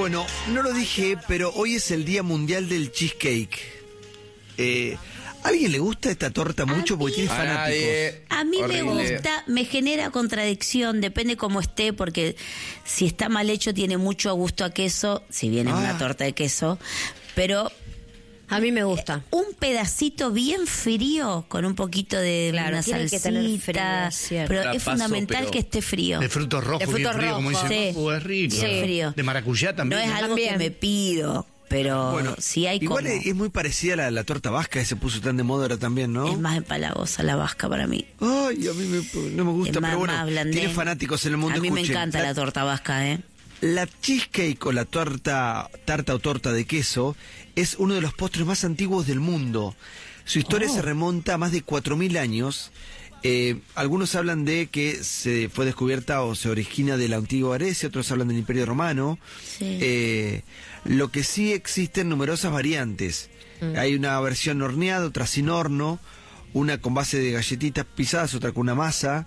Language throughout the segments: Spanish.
Bueno, no lo dije, pero hoy es el Día Mundial del Cheesecake. ¿A alguien le gusta esta torta mucho? Porque tiene fanáticos. A mí Horrible. me gusta, me genera contradicción, depende cómo esté, porque si está mal hecho tiene mucho gusto a queso, si bien es una torta de queso, pero A mí me gusta. un pedacito bien frío con un poquito de Claro, una tiene que tener salsita, frío, cierto. pero La es paso, fundamental pero- que esté frío. De frutos rojos, De bien frutos frío, como rojos. dice Sí. Papu, es rico. Bien frío. De maracuyá No también. es algo También. que me pido, pero Bueno, si hay igual como... es muy parecida a la torta vasca que se puso tan de moda ahora también, ¿no? Es más empalagosa la vasca para mí. Ay, a mí no me gusta, Es más, pero bueno, más blandén. tiene fanáticos en el mundo. A mí me Escuchen, encanta la torta vasca, ¿eh? La cheesecake o la tarta o torta de queso es uno de los postres más antiguos del mundo. Su historia se remonta a más de 4.000 años. Algunos hablan de que se fue descubierta o se origina de la antigua Grecia, otros hablan del Imperio Romano. Sí. Lo que sí existen numerosas variantes. Hay una versión horneada, otra sin horno, una con base de galletitas pisadas, otra con una masa.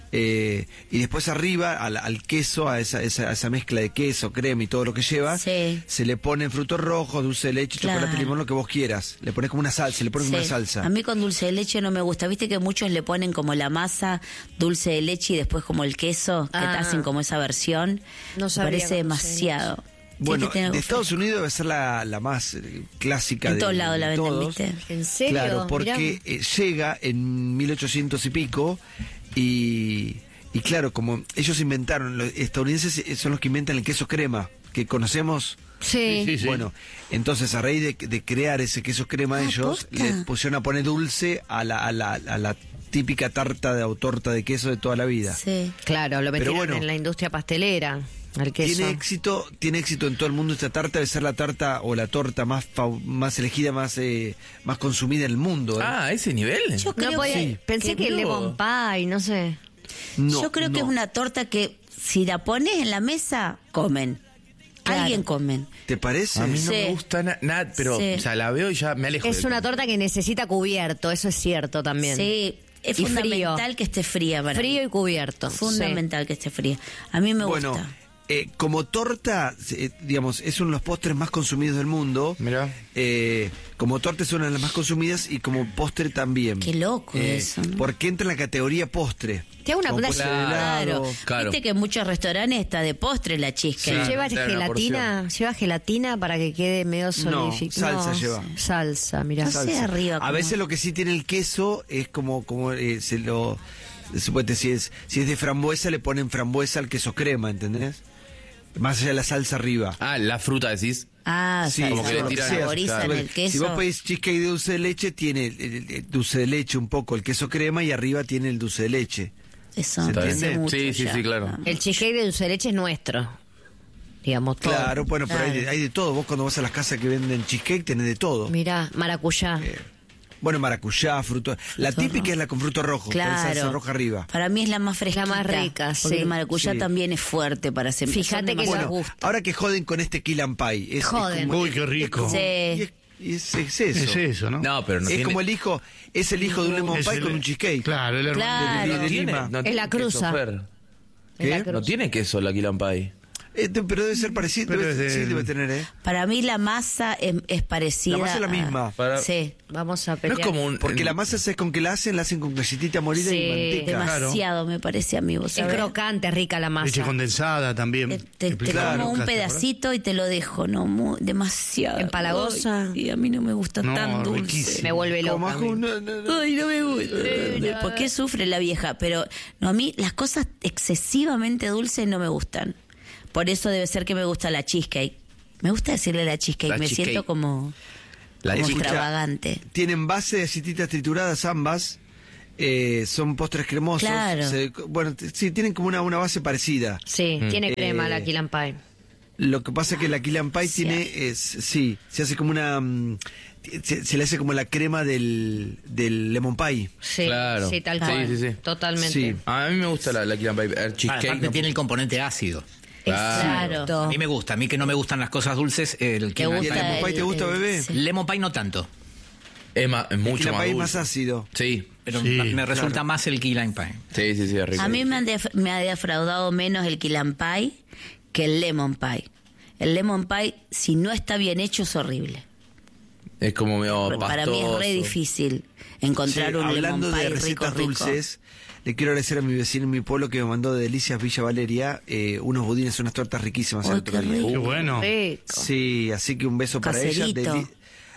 Y después arriba al queso, a esa mezcla de queso, crema y todo lo que lleva, Sí. se le ponen frutos rojos, dulce de leche, Claro. chocolate, limón, lo que vos quieras. Le pones como una salsa, le pones como Sí. una salsa. A mí con dulce de leche no me gusta. Viste que muchos le ponen como la masa, dulce de leche y después como el queso, que te hacen como esa versión. No Me sabía parece cómo demasiado. Bueno, Sí, que tiene de algo Estados feo. Unidos debe ser la más clásica En de todos lados la venden, todos. ¿viste? ¿En serio? Claro, porque llega en 1800 y pico y claro, como ellos inventaron, los estadounidenses son los que inventan el queso crema, que conocemos. Sí. Sí, sí. Bueno, entonces a raíz de crear ese queso crema ellos, ¿posta? le pusieron a poner dulce a la típica tarta o torta de queso de toda la vida. Sí. Claro, lo Pero metieron bueno. en la industria pastelera, al queso. Tiene éxito en todo el mundo esta tarta, debe ser la tarta o la torta más elegida, más consumida en el mundo. ¿eh? Ah, ¿a ese nivel? Yo creo No podía, que... pensé que no. lemon pie, no sé. No, yo creo que no. es una torta que si la pones en la mesa, comen. Claro. Alguien comen. ¿Te parece? A mí no Sí. me gusta nada, pero Sí. o sea, la veo y ya me alejo. Es del una tema. torta que necesita cubierto, eso es cierto también. Sí, es Y fundamental frío. que esté fría para Frío mí. y cubierto. Fundamental que esté fría. A mí me Bueno, gusta. como torta, digamos, es uno de los postres más consumidos del mundo. Mirá. Como torta es una de las más consumidas y como postre también. Qué loco eso, ¿no? Porque entra en la categoría postre. Te hago una Como pregunta. postre de helado. Claro. Viste que en muchos restaurantes está de postre la cheesecake. Sí. ¿Lleva Claro, una gelatina? ¿Lleva gelatina para que quede medio solidificado? salsa lleva. Salsa, mirá. No sé arriba A cómo- veces lo que sí tiene el queso es como se puede decir, si es de frambuesa le ponen frambuesa al queso crema, ¿entendés? Más allá de la salsa arriba. Ah, la fruta decís. Ah, Sí, sí, como que le tiran- saborizan claro. el queso. Si vos pedís cheesecake de dulce de leche, tiene el dulce de leche un poco, el queso crema y arriba tiene el dulce de leche. Eso ¿Se me parece entiende? mucho Sí, sí, ya. sí, claro. El cheesecake de dulce de leche es nuestro. Digamos, todo. Claro, bueno, pero Claro. hay de todo. Vos cuando vas a las casas que venden cheesecake tenés de todo. Mirá, maracuyá. Bueno, maracuyá, fruto. La Fruto típica rojo. es la con fruto rojo, con salsa Claro. roja arriba. Para mí es la más fresquita. La más rica, Porque sí. el maracuyá Sí. también es fuerte para hacer. Fíjate son que demasiado- Bueno, gusta. ahora que joden con este key and pie. Joden. Uy, qué rico. Sí. Y es eso. Es eso, ¿no? No, pero no es tiene. como es el hijo de un lemon Es pie el- con un cheesecake. Claro, el hermano Claro. de no tiene, Lima. no Es tiene la cruza. queso, Fer. Es la ¿Qué? cruz. No tiene queso la Quilampai. Pero debe ser parecido. Pero es de- Sí, debe tener, ¿eh? Para mí la masa es parecida. La masa es la a- misma. Para- Sí. Vamos a No pelear. es como un. Porque la masa es con que la hacen con galletita molida Sí, y manteca. Demasiado me parece a mí, vos Es sabés. crocante, rica la masa. leche condensada también. Te Claro, como un Casper, pedacito y te lo dejo, no demasiado. Empalagosa. Y a mí no me gusta No, tan dulce. riquísimo. Me vuelve Como loca. más como no. Ay, no me gusta. ¿Por qué sufre la vieja? Pero no, a mí las cosas excesivamente dulces no me gustan. Por eso debe ser que me gusta la cheesecake. Me gusta decirle la cheesecake, La me cheesecake. siento como La como chicha. extravagante. Tienen base de galletitas trituradas ambas. Son postres cremosos. Claro. Sí, tienen como una base parecida. Sí, tiene crema la key and pie. Lo que pasa es que la key and pie Sí. se hace como una... se le hace como la crema del lemon pie. Sí, Claro. sí, tal Sí, cual. sí, sí. Totalmente. Sí. A mí me gusta la Quilampai. El cheesecake. Aparte no- tiene el componente ácido. Claro. A mí me gusta, a mí que no me gustan las cosas dulces, el ¿Te ¿Y el gusta lemon pie te gusta, bebé? sí. lemon pie no tanto, Es El mucho key and más pie es dulce. más ácido. Sí. pero Sí, me resulta claro. más el key lime pie. Sí, es rico. A mí me ha defraudado menos el key lime pie que el lemon pie. el lemon pie, si no está bien hecho, es horrible. Es como medio pastoso. Para mí es re difícil encontrar Sí, un hablando lemon pie de rico, recetas rico. dulces, le quiero agradecer a mi vecino en mi pueblo que me mandó de Delicias Villa Valeria unos budines, unas tortas riquísimas el Ay, otro qué día. rico. Qué bueno. Rico. Sí, así que un beso para Caserito. ella.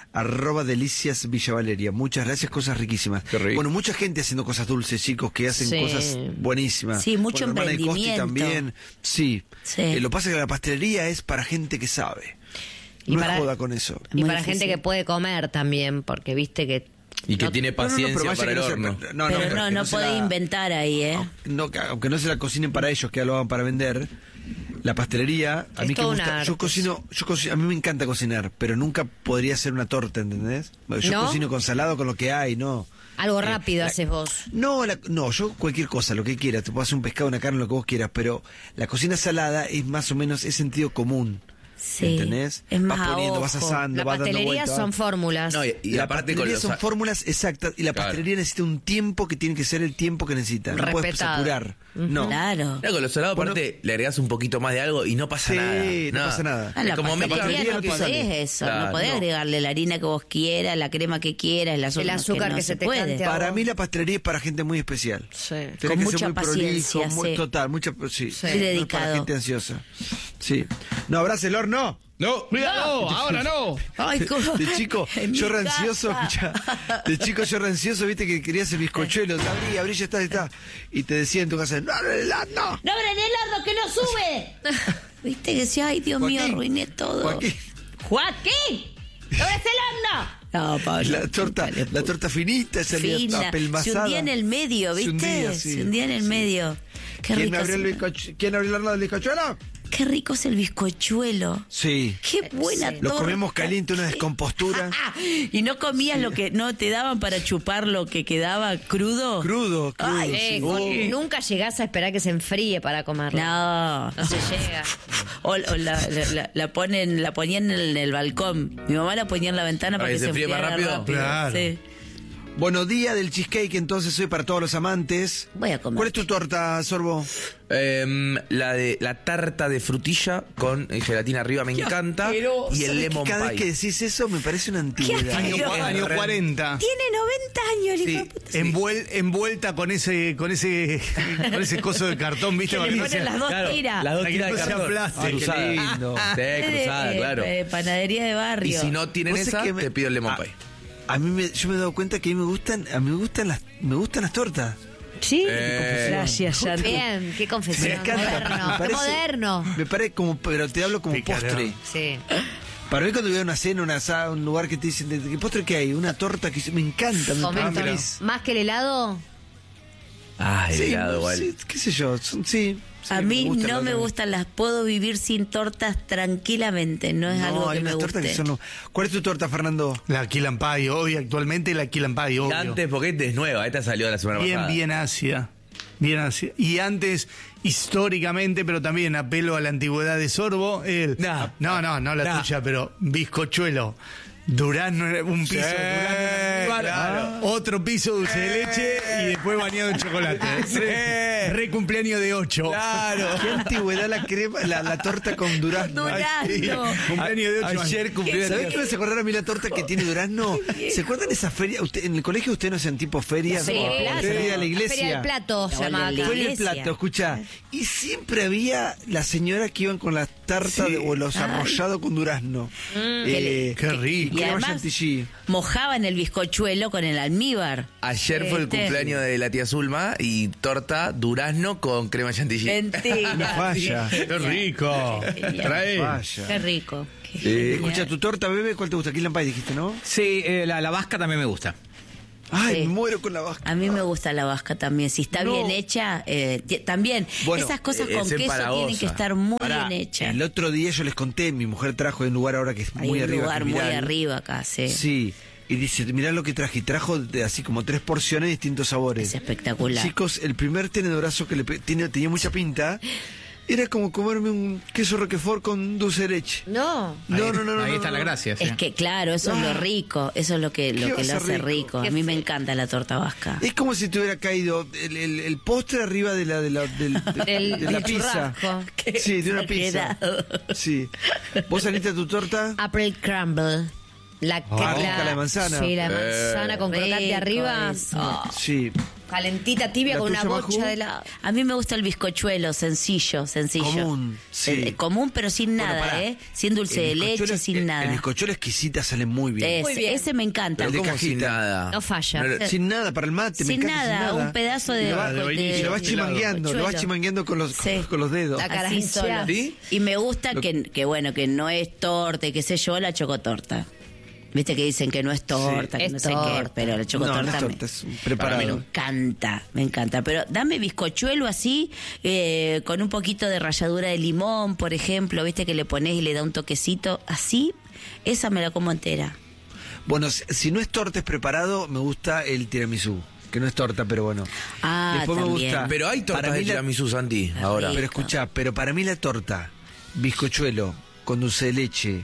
@Delicias Villa Valeria. Muchas gracias, cosas riquísimas. Qué rico. Bueno, mucha gente haciendo cosas dulces, chicos, que hacen Sí. cosas buenísimas. Sí, mucho Bueno, la hermana de Costi emprendimiento. también. Sí. Sí. Lo que pasa es que la pastelería es para gente que sabe. Y No para- es joda con eso. Y Muy para difícil. gente que puede comer también, porque viste que... Y que no- tiene paciencia pero vaya para que el no se- horno. Pero que no se puede la- inventar ahí, ¿eh? aunque no se la cocinen para ellos, que ya lo hagan para vender. La pastelería, a Es mí que todo me un gusta, arte. yo cocino, a mí me encanta cocinar, pero nunca podría hacer una torta, ¿entendés? Yo ¿No? cocino con salado, con lo que hay, no. Algo rápido haces vos. No, no, yo cualquier cosa, lo que quiera, te puedo hacer un pescado, una carne, lo que vos quieras, pero la cocina salada es más o menos, es sentido común. Sí. ¿Entendés? Es más vas poniendo, a vas ojo. asando, La vas dando pastelería vueltas. son fórmulas. No, y La aparte con pastelería los... son fórmulas exactas y la Claro. pastelería necesita un tiempo que tiene que ser el tiempo que necesita. No puedes Respetado. apurar. No. Claro. Claro, con los salados Bueno, aparte le agregás un poquito más de algo y no pasa Sí, nada. no pasa nada. A la Es como pastelería mezcla- no te podés sale. eso, Claro, no podés no. agregarle la harina que vos quieras, la crema que quieras, el azúcar, que no se te puede. cante a Para vos. mí la pastelería es para gente muy especial. Sí. Tenés Con que mucha ser muy paciencia, prolijo, muy sí. total, mucha sí. Sí. No es Dedicado. para gente ansiosa. Sí. No abrás el horno. No, cuidado, ahora no. Ay, ¿cómo? De chico, En yo mi rancioso, casa. escuchá, de chico yo rancioso, viste que querías el bizcochuelo, abrí, ya está. Y te decía en tu casa, no, ¡No abran el horno que no sube! Viste que decía, ay Dios mío, Joaquín, arruiné todo. Joaquín, ¡Joaquín! ¡No abras el horno! No, Pablo. la torta finita, salía Fina. Se apelmazada. hundía en el medio, Se ¿viste? hundía, sí. Se hundía en el medio. Qué ¿Quién rico, abrió ¿Quién abrió el horno del bizcochuelo? qué rico es el bizcochuelo. Sí. Qué buena Lo torta. comemos caliente, una descompostura. Y no comías lo que no te daban para chupar lo que quedaba crudo. Crudo. Ay, sí. Nunca llegás a esperar que se enfríe para comerlo. No. No se llega. O la ponían en el balcón. Mi mamá la ponía en la ventana para Para que que se se enfríe más enfriara rápido. Claro. Sí. Bueno, día del cheesecake entonces hoy para todos los amantes. Voy a comer. ¿Cuál es tu torta, Sorbo? La tarta de frutilla con gelatina arriba me encanta. asqueroso. Y el ¿Sabés que lemon cada vez que pie. decís eso me parece una antigüedad. asqueroso. Año 40. Tiene 90 años, el hijo de puta. Envuelta con ese coso de cartón, ¿viste? Que le Para ponen las dos Claro, tiras. las dos Para que tiras de no se cartón. aplaste. Qué Cruzada. lindo. Sí, cruzada, claro. Panadería de Y barrio. si no tienen Vos sabés esa, que me- te pido el lemon Ah, pie. yo me he dado cuenta que a mí me gustan las tortas. ¿Sí? Gracias, Santi. Bien, qué Me confesión. encanta. Moderno. Qué moderno. Me parece como, pero te hablo como Picarón. postre. Sí. Para mí cuando voy a una cena, un asado, un lugar que te dicen, ¿de qué postre que hay? Una torta que me encanta, me Comés pone todo. feliz. Más que el helado, Ah, el Sí, helado igual. sí, qué sé yo, sí. A mí gusta no la me otra. gustan las, puedo vivir sin tortas tranquilamente, no es algo hay que me unas tortas guste. que son... ¿Cuál es tu torta, Fernando? La Key and Pie, hoy actualmente la Key and Pie, obvio. Antes, porque esta es nueva, esta salió la semana Bien, pasada. bien ácida. Bien ácida. Y antes, históricamente, pero también apelo a la antigüedad de Sorbo, no la tuya, pero bizcochuelo. Durazno, un piso Sí, durazno, claro. otro piso dulce de leche y después bañado en chocolate. Re cumpleaños de 8. Claro. ¿Qué antigüedad la crema, la torta con durazno? Durazno. Cumpleaños de 8 Ayer cumplió ¿Sabés qué me hace acordar a mí la torta que tiene durazno? ¿Se acuerdan de esa feria? En el colegio ustedes no hacían tipo ferias. Feria del Plato. Feria de la iglesia. Feria del Plato se La llamaba de la acá. Feria del iglesia. Plato, escucha. Y siempre había la señora que iban con las tartas o los arrollados con durazno. Qué rico. Y crema además chantilly. mojaban el bizcochuelo con el almíbar. Ayer fue el Este. cumpleaños de la tía Zulma y torta durazno con crema chantilly. Mentira. No falla. Qué rico. Trae. Vaya. Qué rico. Qué Escucha, genial. tu torta, bebé, ¿cuál te gusta? Key and Pie dijiste, ¿no? Sí, la vasca también me gusta. Ay, Sí. me muero con la vasca. A mí me gusta la vasca también. Si está No. bien hecha, también. Bueno, esas cosas con es queso empalagosa. tienen que estar muy Pará, bien hechas. el otro día yo les conté, mi mujer trajo de un lugar ahora que es Hay muy un arriba. lugar que es muy viral. arriba acá, sí. Sí. Y dice, mirá lo que traje. Y trajo así como 3 porciones de distintos sabores. Es espectacular. Chicos, el primer tenedorazo que tenía mucha pinta. Era como comerme un queso roquefort con dulce de leche. No. No. Ahí está la gracia. sí. Es que claro, eso es lo rico, eso es lo que ¿Qué lo va a ser hace rico. Qué A mí me feo. encanta la torta vasca. Es como si te hubiera caído el postre arriba de la Del pizza. churrasco. Sí, de una pizza. exagerado. Sí. ¿Vos saliste a tu torta? Apple crumble. La rica la de manzana. Sí, la de manzana con crocante Rico arriba. eso. Oh, Sí. calentita, tibia, ¿La con una tuya, bocha Maju? de helado. A mí me gusta el bizcochuelo, sencillo. Común, sí. Común, pero sin Bueno, nada, pará. Sin dulce de El bizcochuelo leche, es- sin El nada. bizcochuelo exquisita sale muy bien. Muy bien. Ese me encanta. El de ¿Cómo sin cajita. nada? No falla. Sin nada para el mate, me Sin encanta nada, un pedazo de... Y lo vas- de vainilla, y lo vas helado. chimangueando, lo vas bizcochuelo. chimangueando con los, Sí. con los dedos. La Así carajencia. solo. ¿Sí? Y me gusta que bueno, que no es torta y qué sé yo, la chocotorta. Viste que dicen que no es torta, que es no sé qué, torta. pero la No, chocotorta no es me, torta, es un preparado. me encanta. Pero dame bizcochuelo así, con un poquito de ralladura de limón, por ejemplo, viste que le pones y le da un toquecito, así, esa me la como entera. Bueno, si no es torta, es preparado, me gusta el tiramisú. Que no es torta, pero bueno. Ah, Después me también. gusta. Pero hay tortas para de mí la- tiramisú, Santi, ahora. Pero escuchá, pero para mí la torta, bizcochuelo con dulce de leche,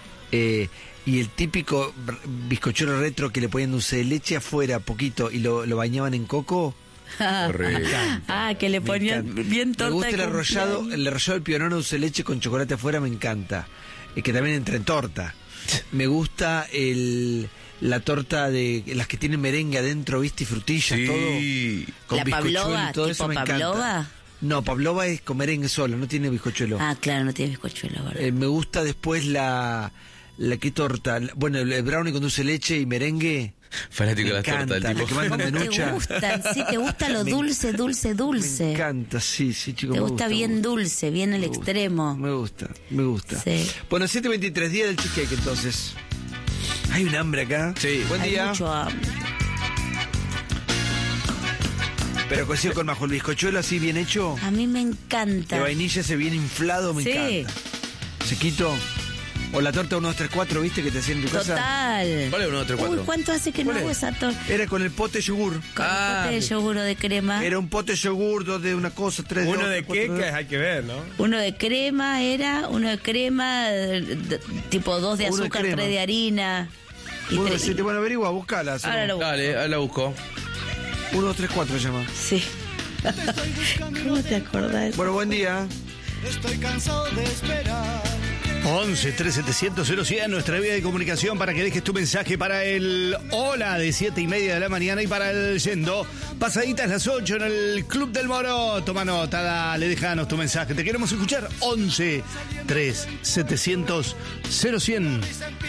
y el típico bizcochuelo retro que le ponían dulce de leche afuera, poquito, y lo bañaban en coco. Horrible. Que le Me ponían encanta. bien torta Me gusta de el arrollado, cumpleaños. el arrollado del pionono dulce de leche con chocolate afuera, me encanta. Que también entra en torta. Me gusta la torta de las que tienen merengue adentro, viste, y frutillas, Sí. todo. Con ¿La bizcochuelo pavlova, y todo eso tipo me encanta. pavlova? No, pavlova es con merengue solo, no tiene bizcochuelo. Ah, claro, no tiene bizcochuelo, ¿verdad? Me gusta después la ¿qué torta? Bueno, el brownie con dulce de leche y merengue. Fanático de Me las tortas, el encanta, tipo. la que mandan de ¿Te Nucha. gustan? Sí, te gusta lo Me- dulce, Me dulce. encanta, sí, chicos. Te me gusta bien dulce, bien al Me gusta, extremo. Me gusta. Sí. Bueno, 7:23, día del cheesecake entonces. Hay un hambre acá. Sí. Buen Hay día. mucho hambre. Pero cocido con majo el bizcochuelo así bien hecho. A mí me De encanta. vainilla ese bien inflado, me Sí. encanta. Sequito. O la torta 1, 2, 3, 4, ¿viste? Que te hacían en tu casa. Total. ¿Cuál es 1, 2, 3, 4? Uy, ¿cuánto hace que no ¿Cuál hago es? esa torta? Era con el pote de yogur. Con Ah, un pote de yogur o de crema. Era un pote de yogur, dos de una cosa, tres de Uno otra, de cuatro qué, de que hay que ver, ¿no? Uno de crema tipo 2 de Uno de azúcar, crema. 3 de harina. Y Bueno, tres- si te van a averiguar, buscala. Ahora lo busco. Dale, ahí la busco. 1, 2, 3, 4 llama. Sí. ¿Cómo te acordás? Bueno, buen día. 11 3700 0100, nuestra vía de comunicación para que dejes tu mensaje para el hola de 7:30 de la mañana y para el yendo. Pasaditas las 8 en el Club del Moro. Toma nota, dale, déjanos tu mensaje. Te queremos escuchar. 11 3700 0100.